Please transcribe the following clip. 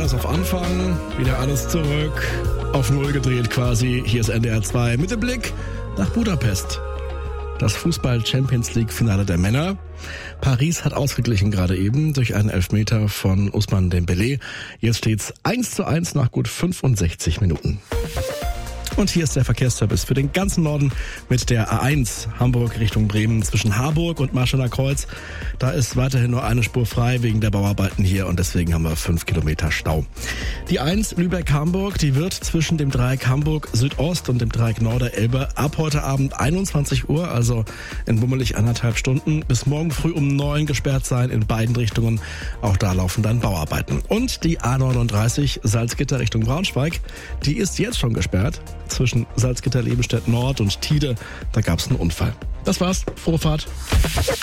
alles auf Anfang, wieder alles zurück, auf Null gedreht quasi. Hier ist NDR 2 mit dem Blick nach Budapest. Das Fußball-Champions-League-Finale der Männer. Paris hat ausgeglichen gerade eben durch einen Elfmeter von Ousmane Dembélé. Jetzt steht's 1:1 nach gut 65 Minuten. Und hier ist der Verkehrsservice für den ganzen Norden mit der A1 Hamburg Richtung Bremen zwischen Harburg und Marschaller Kreuz. Da ist weiterhin nur eine Spur frei wegen der Bauarbeiten hier und deswegen haben wir 5 Kilometer Stau. Die 1 Lübeck-Hamburg, die wird zwischen dem Dreieck Hamburg Südost und dem Dreieck Norderelbe ab heute Abend 21 Uhr, also in bummelig 1,5 Stunden, bis morgen früh um 9 gesperrt sein in beiden Richtungen. Auch da laufen dann Bauarbeiten. Und die A39 Salzgitter Richtung Braunschweig, die ist jetzt schon gesperrt. Zwischen Salzgitter, Lebenstedt Nord und Tide, da gab es einen Unfall. Das war's, frohe Fahrt.